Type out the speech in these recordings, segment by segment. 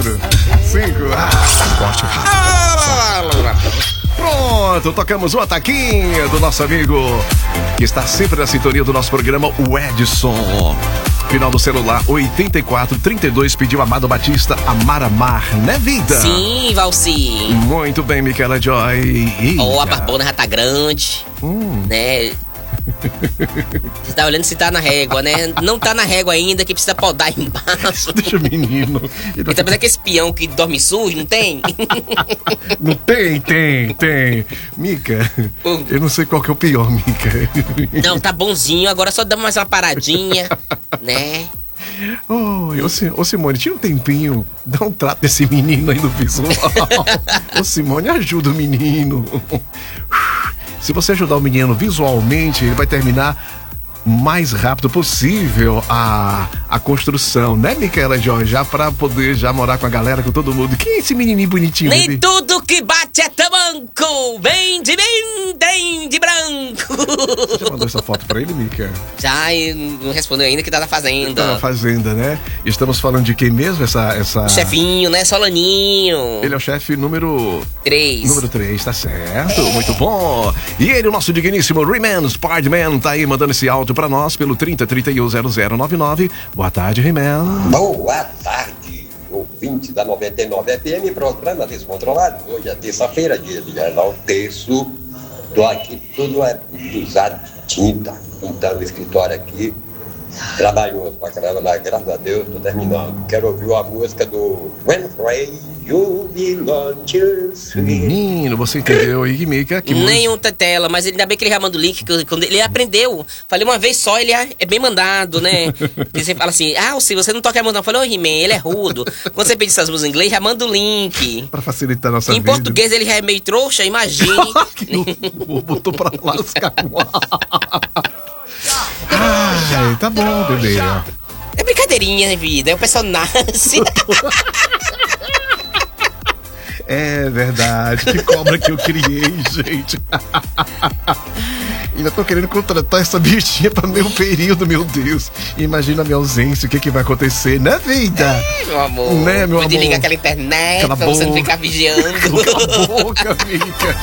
4, 5. Corte rápido. Pronto, tocamos o ataquinho do nosso amigo que está sempre na sintonia do nosso programa, o Edson. Final do celular 8432, pediu Amado Batista, Amar Amar, né, vida? Sim, Valci. Muito bem, Micaela Joy. Ó, a barbona já tá grande, né? Você tá olhando se tá na régua, né? Não tá na régua ainda, que precisa podar aí embaixo. Deixa o menino. Ele tá parecendo aquele espião que dorme sujo, não tem? Não tem. Mica, eu não sei qual que é o pior, Mica. Não, tá bonzinho, agora só dá mais uma paradinha, né? Ô Simone, tira um tempinho, dá um trato desse menino aí no visual. Ô Simone, ajuda o menino. Se você ajudar o menino visualmente, ele vai terminar mais rápido possível a construção, né, Micaela Joy? Já pra poder já morar com a galera, com todo mundo. Quem é esse menininho bonitinho? Nem bebê? tudo que bate é tamanco, vem de mim, tem de branco. Você já mandou essa foto pra ele, Mica? Já, e não respondeu ainda que tá na fazenda. Tá na fazenda, né? Estamos falando de quem mesmo, essa... Chefinho, né, Solaninho. Ele é o chefe número 3. Número 3, tá certo, muito bom. E ele, o nosso digníssimo He-Man, Spider-Man, tá aí mandando esse áudio pra nós pelo 30310099. Boa tarde, He-Man. Boa tarde, ouvinte da 99 FM, programa Descontrolado. Hoje é terça-feira, dia de gerar o terço. Tô aqui todo usado de tinta, pintando o escritório aqui. Trabalhoso pra caramba, mas graças a Deus tô terminando. Quero ouvir a música do Winfrey, You Belong to Sweet. Menino, você entendeu aí, Mica? Que Nenhum tetela, mas ainda bem que ele já manda o link, que quando ele aprendeu. Falei uma vez só, ele é bem mandado, né? E você fala assim, se você não toca a música, eu falei, ô He-Man, ele é rudo. Quando você pede essas músicas em inglês, já manda o link. Pra facilitar a nossa em vida. Em português ele já é meio trouxa, imagine. Botou pra lascar. Ai, tá bom, bebê. É brincadeirinha, né, vida? É o pessoal nasce. É verdade, que cobra que eu criei, gente. Ainda tô querendo contratar essa bichinha pra meu período, meu Deus. Imagina a minha ausência, o que vai acontecer, né, vida? Meu amor. Né, meu amor? Pode ligar aquela internet Cala pra você não ficar vigiando. Cala a boca, amiga.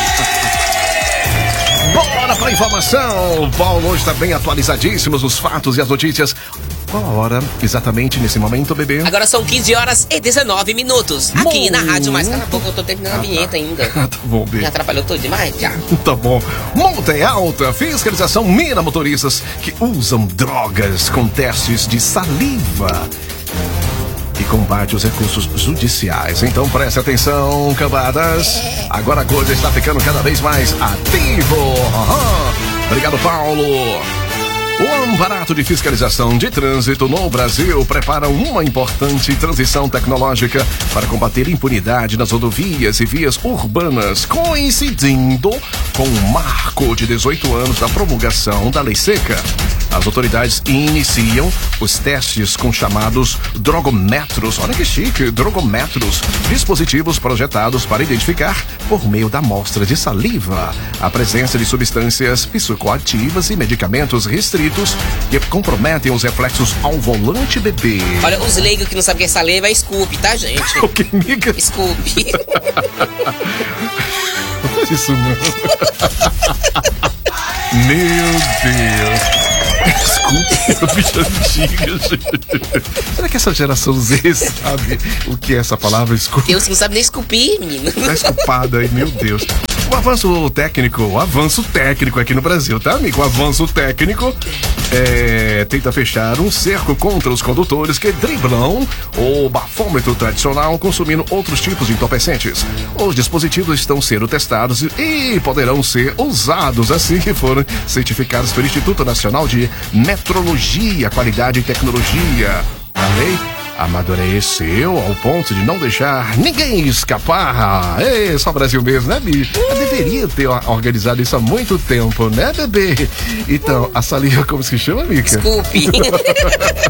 Bora pra informação! Paulo hoje tá bem atualizadíssimos os fatos e as notícias. Qual a hora exatamente nesse momento, bebê? Agora são 15 horas e 19 minutos. Aqui na Rádio Mais. Cala a boca, eu tô terminando a vinheta ainda. Tá bom, bebê. Já atrapalhou tudo demais? Já. Tá bom. Multa é alta. Fiscalização mira motoristas que usam drogas com testes de saliva. E combate os recursos judiciais. Então preste atenção, camadas. Agora a coisa está ficando cada vez mais ativo. Obrigado, Paulo. O aparato de fiscalização de trânsito no Brasil prepara uma importante transição tecnológica para combater impunidade nas rodovias e vias urbanas, coincidindo com o marco de 18 anos da promulgação da Lei Seca. As autoridades iniciam os testes com chamados drogometros. Olha que chique, drogometros. Dispositivos projetados para identificar, por meio da amostra de saliva, a presença de substâncias psicoativas e medicamentos restritos que comprometem os reflexos ao volante, bebê. Olha, os leigos que não sabem o que é saliva é Scoop, tá, gente? O que, amiga? Scoop. Não faz isso, não. Meu Deus. Desculpa, bicha antiga, gente. Será que essa geração Z sabe o que é essa palavra esculpa? Deus que não sabe nem esculpir, menino. Tá esculpada aí, meu Deus. O avanço técnico aqui no Brasil, tá, amigo? O avanço técnico tenta fechar um cerco contra os condutores que driblam o bafômetro tradicional consumindo outros tipos de entorpecentes. Os dispositivos estão sendo testados e poderão ser usados assim que forem certificados pelo Instituto Nacional de Metrologia, Qualidade e Tecnologia. A lei amadureceu ao ponto de não deixar ninguém escapar. Só o Brasil mesmo, né, bicho? Eu deveria ter organizado isso há muito tempo, né, bebê? Então, a saliva, como se chama, Mica? Desculpe.